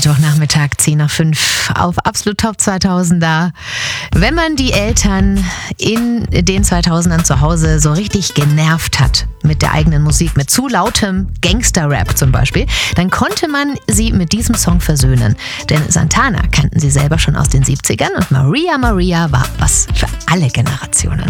Mittwochnachmittag, 10:05 auf Absolut Top 2000er. Wenn man die Eltern in den 2000ern zu Hause so richtig genervt hat mit der eigenen Musik, mit zu lautem Gangster-Rap zum Beispiel, dann konnte man sie mit diesem Song versöhnen. Denn Santana kannten sie selber schon aus den 70ern und Maria Maria war was für alle Generationen.